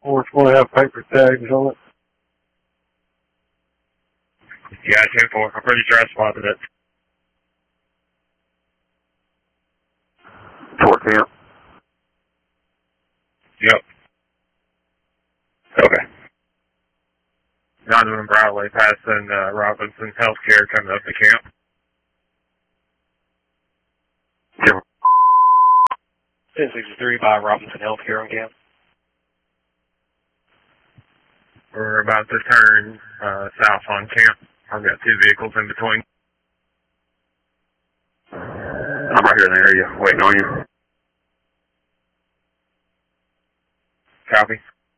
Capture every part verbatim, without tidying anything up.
Or it's going to have paper tags on it. Yeah, ten four. I'm pretty sure I spotted it. Fort Camp. Yep. Okay. Donovan Bradley passing uh, Robinson Healthcare coming up to camp. Yep. ten sixty-three by Robinson Healthcare on camp. We're about to turn uh, south on camp. I've got two vehicles in between. I'm right here in the area, waiting on you. Copy.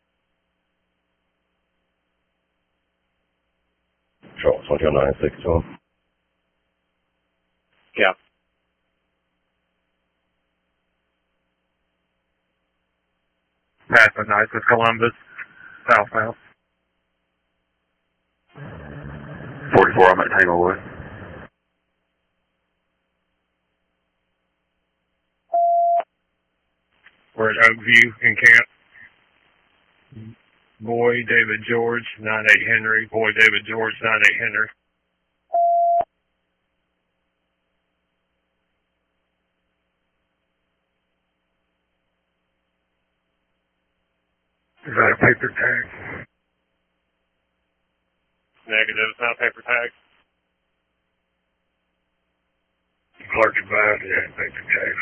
Charles, one two nine six two. Yeah. Passing Isis Columbus, southbound. forty-four, I'm at Tanglewood. We're at Oakview in camp. Boy David George, nine eight Henry. Boy David George, nine eight Henry. Is that a paper tag? Negative, it's not a paper tag. Clerk advised it had paper tags.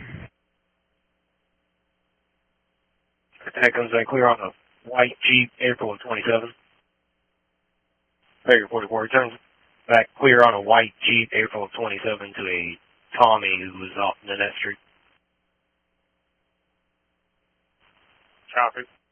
Tag comes in clear on a white Jeep, April of twenty-seven. Figure forty-four returns back clear on a white Jeep, April of twenty-seven to a Tommy who was off Nanette Street. Copy.